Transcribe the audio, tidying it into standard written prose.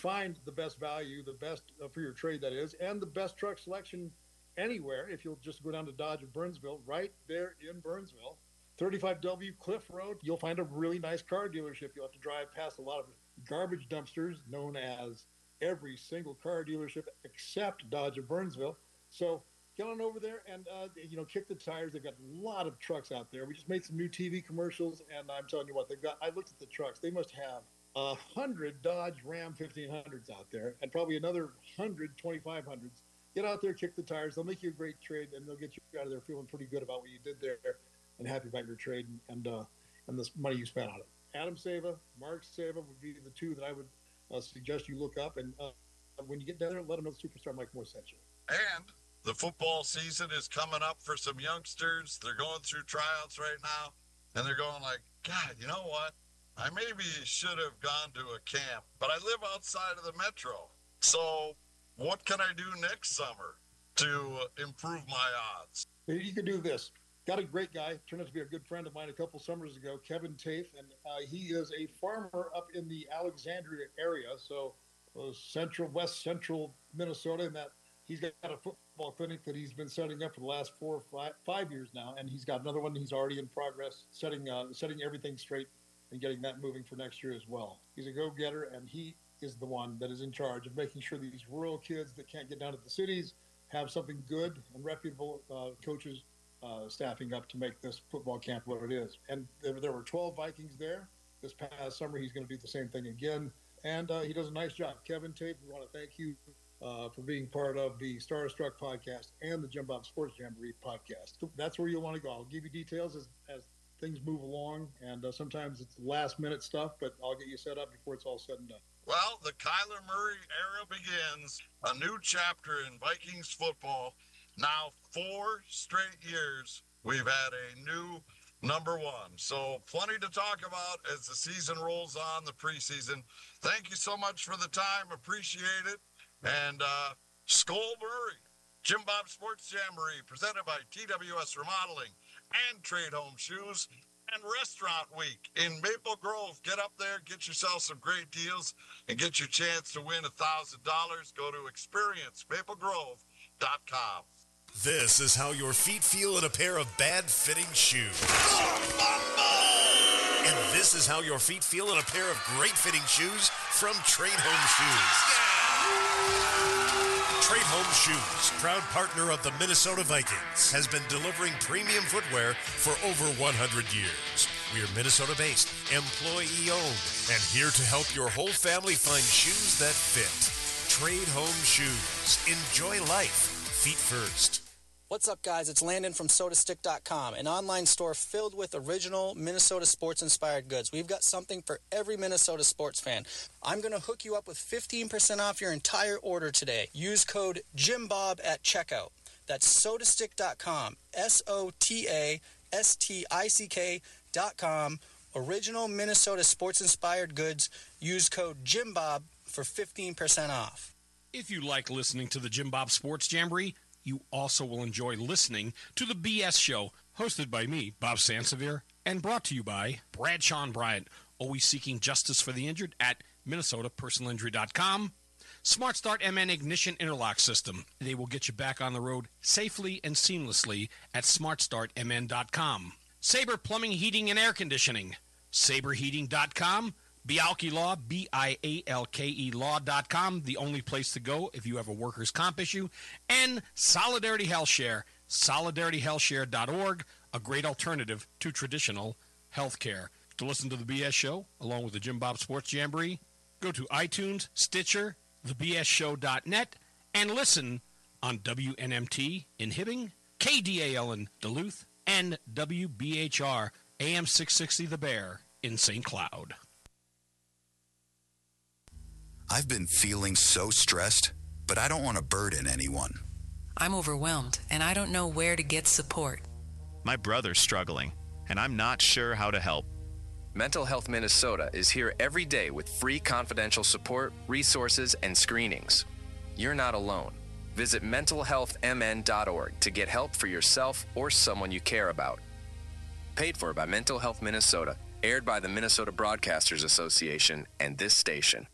find the best value, the best for your trade, that is, and the best truck selection anywhere. If you'll just go down to Dodge of Burnsville, right there in Burnsville, 35W Cliff Road, you'll find a really nice car dealership. You'll have to drive past a lot of garbage dumpsters known as every single car dealership except Dodge of Burnsville. So get on over there and, kick the tires. They've got a lot of trucks out there. We just made some new TV commercials, and I'm telling you what, I looked at the trucks. They must have 100 Dodge Ram 1500s out there and probably another 100 2500s. Get out there, kick the tires. They'll make you a great trade, and they'll get you out of there feeling pretty good about what you did there and happy about your trade and the money you spent on it. Adam Seva, Mark Seva would be the two that I would suggest you look up. And when you get down there, let them know Superstar Mike Moore sent you. And the football season is coming up for some youngsters. They're going through tryouts right now, and they're going like, God, you know what? I maybe should have gone to a camp, but I live outside of the metro. So what can I do next summer to improve my odds? You can do this. Got a great guy, turned out to be a good friend of mine a couple summers ago, Kevin Tafe, and he is a farmer up in the Alexandria area, so west central Minnesota, and that he's got a football clinic that he's been setting up for the last 4 or 5 years now, and he's got another one he's already in progress, setting everything straight and getting that moving for next year as well. He's a go-getter, and he is the one that is in charge of making sure these rural kids that can't get down to the cities have something good and reputable coaches staffing up to make this football camp what it is. And there were 12 Vikings there. This past summer, he's going to do the same thing again. And he does a nice job. Kevin Tape, we want to thank you for being part of the Starstruck podcast and the Jim Bob Sports Jamboree podcast. So that's where you'll want to go. I'll give you details as things move along. And sometimes it's last minute stuff, but I'll get you set up before it's all said and done. Well, the Kyler Murray era begins. A new chapter in Vikings football. Now, 4 straight years, we've had a new number one. So plenty to talk about as the season rolls on, the preseason. Thank you so much for the time. Appreciate it. And Skol Murray, Jim Bob Sports Jamboree, presented by TWS Remodeling and Trade Home Shoes and Restaurant Week in Maple Grove. Get up there, get yourself some great deals, and get your chance to win $1,000. Go to experiencemaplegrove.com. This is how your feet feel in a pair of bad-fitting shoes. And this is how your feet feel in a pair of great-fitting shoes from Trade Home Shoes. Trade Home Shoes, proud partner of the Minnesota Vikings, has been delivering premium footwear for over 100 years. We are Minnesota-based, employee-owned, and here to help your whole family find shoes that fit. Trade Home Shoes. Enjoy life. Feet first. What's up, guys? It's Landon from SodaStick.com, an online store filled with original Minnesota sports-inspired goods. We've got something for every Minnesota sports fan. I'm going to hook you up with 15% off your entire order today. Use code JimBob at checkout. That's SodaStick.com, SodaStick.com. Original Minnesota sports-inspired goods. Use code JimBob for 15% off. If you like listening to the Jim Bob Sports Jamboree, you also will enjoy listening to the BS Show, hosted by me, Bob Sansevier, and brought to you by Bradshaw and Bryant, always seeking justice for the injured at MinnesotaPersonalInjury.com. Smart Start MN Ignition Interlock System. They will get you back on the road safely and seamlessly at SmartStartMN.com. Sabre Plumbing, Heating, and Air Conditioning. SaberHeating.com. Bialke Law, BIALKE Law.com, the only place to go if you have a workers' comp issue. And Solidarity Health Share, SolidarityHealthShare.org, a great alternative to traditional health care. To listen to the BS Show, along with the Jim Bob Sports Jamboree, go to iTunes, Stitcher, thebsshow.net, and listen on WNMT in Hibbing, KDAL in Duluth, and WBHR AM 660 The Bear in St. Cloud. I've been feeling so stressed, but I don't want to burden anyone. I'm overwhelmed, and I don't know where to get support. My brother's struggling, and I'm not sure how to help. Mental Health Minnesota is here every day with free confidential support, resources, and screenings. You're not alone. Visit mentalhealthmn.org to get help for yourself or someone you care about. Paid for by Mental Health Minnesota, aired by the Minnesota Broadcasters Association and this station.